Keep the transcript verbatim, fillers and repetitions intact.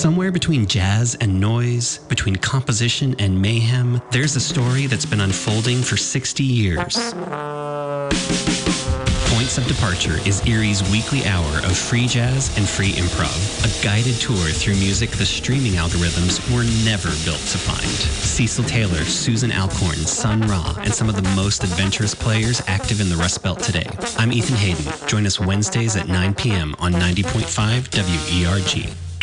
Somewhere between jazz and noise, between composition and mayhem, there's a story that's been unfolding for sixty years. Points of Departure is Erie's weekly hour of free jazz and free improv, a guided tour through music the streaming algorithms were never built to find. Cecil Taylor, Susan Alcorn, Sun Ra, and some of the most adventurous players active in the Rust Belt today. I'm Ethan Hayden. Join us Wednesdays at nine p.m. on ninety point five W E R G.